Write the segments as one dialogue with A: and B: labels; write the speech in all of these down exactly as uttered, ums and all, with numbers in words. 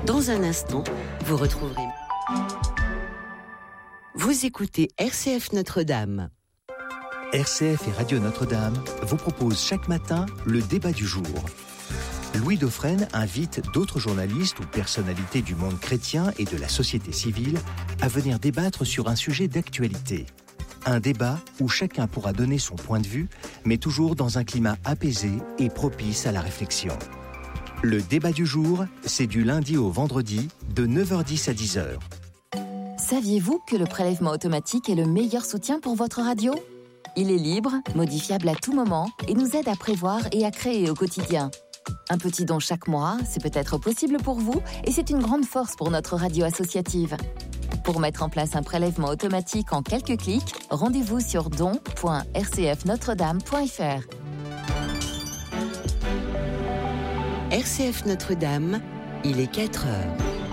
A: Dans un instant, vous retrouverez... Vous écoutez R C F Notre-Dame.
B: R C F et Radio Notre-Dame vous proposent chaque matin le débat du jour. Louis Dauphren invite d'autres journalistes ou personnalités du monde chrétien et de la société civile à venir débattre sur un sujet d'actualité. Un débat où chacun pourra donner son point de vue, mais toujours dans un climat apaisé et propice à la réflexion. Le débat du jour, c'est du lundi au vendredi, de neuf heures dix à dix heures.
C: Saviez-vous que le prélèvement automatique est le meilleur soutien pour votre radio ? Il est libre, modifiable à tout moment et nous aide à prévoir et à créer au quotidien. Un petit don chaque mois, c'est peut-être possible pour vous et c'est une grande force pour notre radio associative. Pour mettre en place un prélèvement automatique en quelques clics, rendez-vous sur don point r c f notre dame point f r.
A: R C F Notre-Dame, il est quatre heures.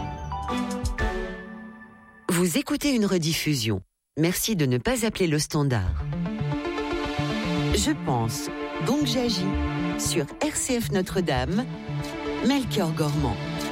A: Vous écoutez une rediffusion. Merci de ne pas appeler le standard. Je pense, donc j'agis. Sur R C F Notre-Dame, Melchior Gormand.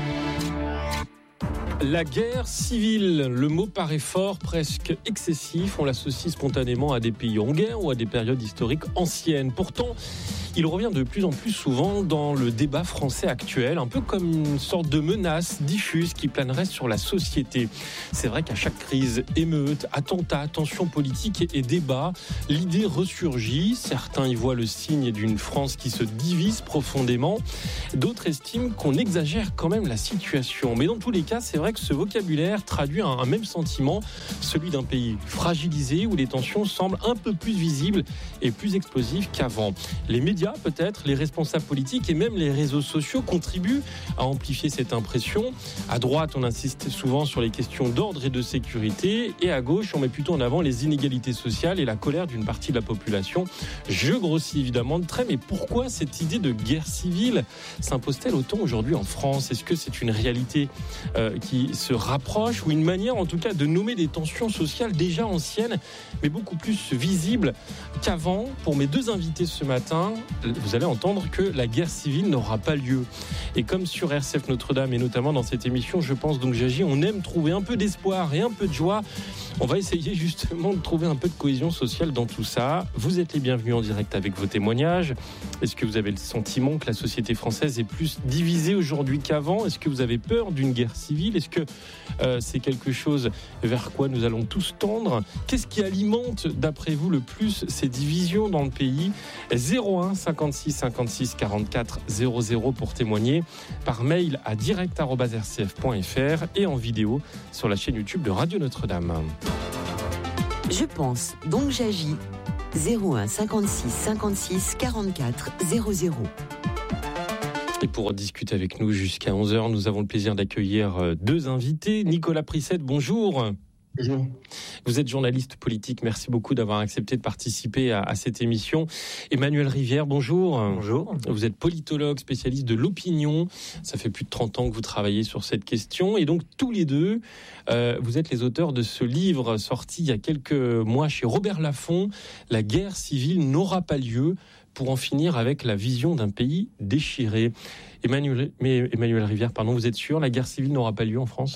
D: La guerre civile, le mot paraît fort, presque excessif. On l'associe spontanément à des pays en guerre ou à des périodes historiques anciennes. Pourtant, il revient de plus en plus souvent dans le débat français actuel, un peu comme une sorte de menace diffuse qui planerait sur la société. C'est vrai qu'à chaque crise, émeute, attentat, tension politique et débat, l'idée ressurgit. Certains y voient le signe d'une France qui se divise profondément. D'autres estiment qu'on exagère quand même la situation. Mais dans tous les cas, c'est vrai que ce vocabulaire traduit un, un même sentiment, celui d'un pays fragilisé où les tensions semblent un peu plus visibles et plus explosives qu'avant. Les médias, peut-être, les responsables politiques et même les réseaux sociaux contribuent à amplifier cette impression. À droite, on insiste souvent sur les questions d'ordre et de sécurité, et à gauche, on met plutôt en avant les inégalités sociales et la colère d'une partie de la population. Je grossis évidemment de trait, mais pourquoi cette idée de guerre civile s'impose-t-elle autant aujourd'hui en France ? Est-ce que c'est une réalité euh, qui se rapproche, ou une manière en tout cas de nommer des tensions sociales déjà anciennes, mais beaucoup plus visibles qu'avant ? Pour mes deux invités ce matin, vous allez entendre que la guerre civile n'aura pas lieu. Et comme sur R C F Notre-Dame, et notamment dans cette émission, je pense donc j'agis, on aime trouver un peu d'espoir et un peu de joie. On va essayer justement de trouver un peu de cohésion sociale dans tout ça. Vous êtes les bienvenus en direct avec vos témoignages. Est-ce que vous avez le sentiment que la société française est plus divisée aujourd'hui qu'avant ? Est-ce que vous avez peur d'une guerre civile ? Est-ce que euh, c'est quelque chose vers quoi nous allons tous tendre ? Qu'est-ce qui alimente, d'après vous, le plus ces divisions dans le pays ? zéro un cinquante-six cinquante-six quarante-quatre zéro zéro pour témoigner, par mail à direct arobase r c f point f r et en vidéo sur la chaîne YouTube de Radio Notre-Dame.
A: Je pense, donc j'agis. zéro un cinquante-six cinquante-six quarante-quatre zéro zéro.
D: Et pour discuter avec nous jusqu'à onze heures, nous avons le plaisir d'accueillir deux invités. Nicolas Prissette, bonjour.
E: Bonjour.
D: Vous êtes journaliste politique, merci beaucoup d'avoir accepté de participer à, à cette émission. Emmanuel Rivière, bonjour.
E: Bonjour.
D: Vous êtes politologue, spécialiste de l'opinion. Ça fait plus de trente ans que vous travaillez sur cette question. Et donc, tous les deux, euh, vous êtes les auteurs de ce livre sorti il y a quelques mois chez Robert Laffont, « La guerre civile n'aura pas lieu » pour en finir avec la vision d'un pays déchiré. Emmanuel, mais Emmanuel Rivière, pardon, vous êtes sûr, la guerre civile n'aura pas lieu en France ?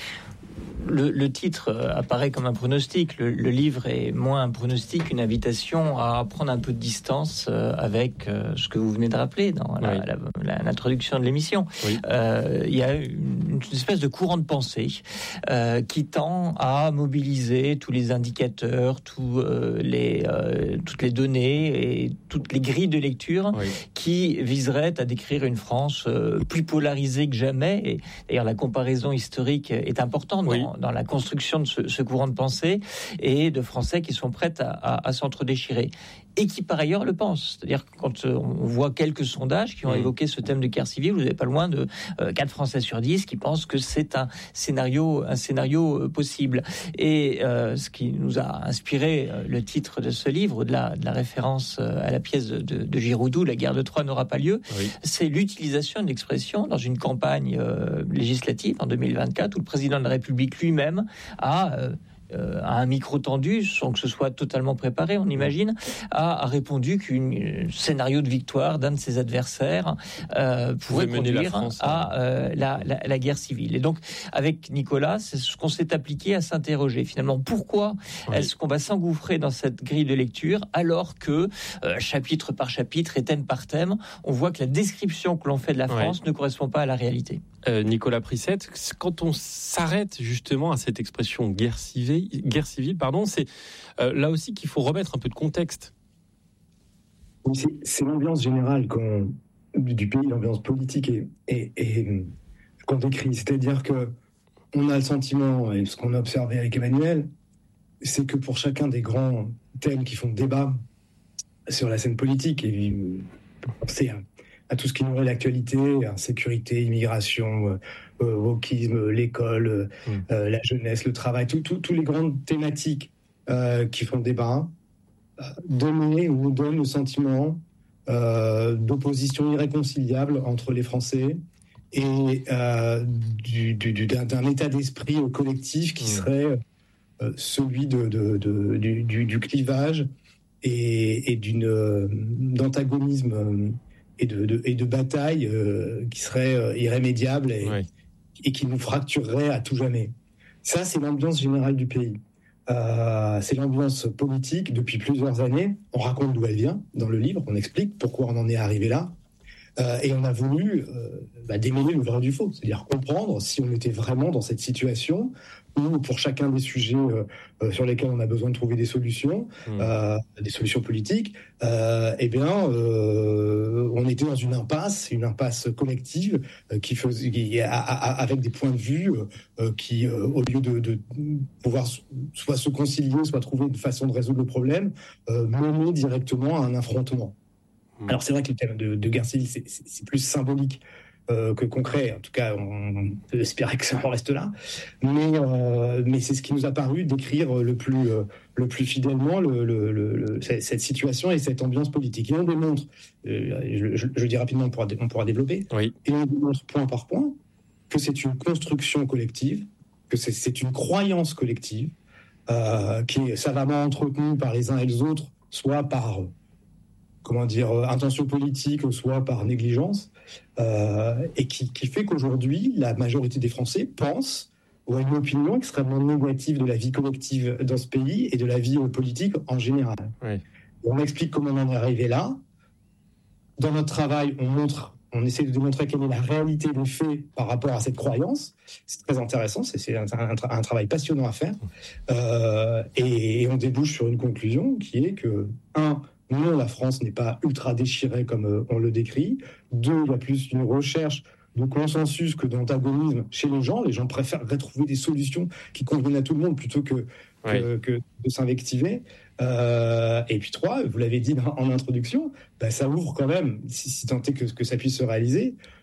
E: Le, le titre apparaît comme un pronostic. Le, le livre est moins un pronostic, une invitation à prendre un peu de distance avec ce que vous venez de rappeler dans la, oui. la, la, l'introduction de l'émission. Oui. Euh, il y a une, une espèce de courant de pensée euh, qui tend à mobiliser tous les indicateurs, tous, euh, les, euh, toutes les données et toutes les grilles de lecture oui. qui viseraient à décrire une France euh, plus polarisée que jamais. Et d'ailleurs, la comparaison historique est importante. Oui. Dans, dans la construction de ce, ce courant de pensée et de Français qui sont prêts à, à, à s'entre-déchirer. Et qui par ailleurs le pensent. C'est-à-dire que quand on voit quelques sondages qui ont mmh. évoqué ce thème de guerre civile, vous n'avez pas loin de euh, quatre Français sur dix qui pensent que c'est un scénario, un scénario euh, possible. Et euh, ce qui nous a inspiré euh, le titre de ce livre, au-delà de la référence euh, à la pièce de, de, de Giroudou, La guerre de Troie n'aura pas lieu, oui. c'est l'utilisation de l'expression dans une campagne euh, législative en deux mille vingt-quatre où le président de la République lui-même a... Euh, euh, à un micro tendu, sans que ce soit totalement préparé, on imagine, a, a répondu qu'un scénario de victoire d'un de ses adversaires euh, pourrait conduire la France, à euh, la, la, la guerre civile. Et donc, avec Nicolas, c'est ce qu'on s'est appliqué à s'interroger. Finalement, pourquoi oui. est-ce qu'on va s'engouffrer dans cette grille de lecture alors que, euh, chapitre par chapitre et thème par thème, on voit que la description que l'on fait de la France oui. ne correspond pas à la réalité.
D: Euh, Nicolas Prissette, quand on s'arrête justement à cette expression guerre civile, guerre civile pardon, c'est euh, là aussi qu'il faut remettre un peu de contexte.
F: C'est, c'est l'ambiance générale qu'on, du pays, l'ambiance politique et, et, et qu'on décrit. C'est-à-dire qu'on a le sentiment, et ce qu'on a observé avec Emmanuel, c'est que pour chacun des grands thèmes qui font débat sur la scène politique, et pensez à, à tout ce qui nourrit l'actualité, sécurité, immigration, euh, wokisme, l'école, mmh. euh, la jeunesse, le travail, toutes les grandes thématiques euh, qui font débat, euh, donner ou nous donnent le sentiment euh, d'opposition irréconciliable entre les Français et euh, du, du, du, d'un, d'un état d'esprit collectif qui mmh. serait euh, celui de, de, de, du, du, du clivage et, et d'une, euh, d'antagonisme euh, et, de, de, et de bataille euh, qui serait euh, irrémédiable et, oui. et qui nous fracturerait à tout jamais. Ça, c'est l'ambiance générale du pays. Euh, c'est l'ambiance politique depuis plusieurs années. On raconte d'où elle vient dans le livre, on explique pourquoi on en est arrivé là. Euh, et on a voulu euh, bah, démêler le vrai du faux, c'est-à-dire comprendre si on était vraiment dans cette situation où pour chacun des sujets euh, euh, sur lesquels on a besoin de trouver des solutions, mmh. euh, des solutions politiques, euh, eh bien, euh, on était dans une impasse, une impasse collective euh, qui faisait, qui, a, a, avec des points de vue euh, qui, euh, au lieu de, de pouvoir soit se concilier, soit trouver une façon de résoudre le problème, euh, menaient directement à un affrontement. Alors c'est vrai que le thème de, de guerre civile, c'est, c'est, c'est plus symbolique euh, que concret. En tout cas, on, on peut espérer que ça en reste là. Mais, euh, mais c'est ce qui nous a paru décrire le plus, euh, le plus fidèlement le, le, le, le, cette situation et cette ambiance politique. Et on démontre, euh, je, je, je dis rapidement, on pourra, on pourra développer, oui. et on démontre point par point que c'est une construction collective, que c'est, c'est une croyance collective euh, qui est savamment entretenue par les uns et les autres, soit par... comment dire, euh, intention politique, soit par négligence, euh, et qui, qui fait qu'aujourd'hui, la majorité des Français pensent ou a une opinion extrêmement négative de la vie collective dans ce pays et de la vie politique en général. Oui. On explique comment on en est arrivé là. Dans notre travail, on montre, on essaie de démontrer quelle est la réalité des faits par rapport à cette croyance. C'est très intéressant, c'est, c'est un, un, un travail passionnant à faire. Euh, et, et on débouche sur une conclusion qui est que, un, non, la France n'est pas ultra déchirée comme euh, on le décrit. Deux, il y a plus une recherche de consensus que d'antagonisme chez les gens. Les gens préfèrent trouver des solutions qui conviennent à tout le monde plutôt que, oui. que, que de s'invectiver. Euh, et puis trois, vous l'avez dit en introduction, bah, ça ouvre quand même, si, si tant est que, que ça puisse se réaliser,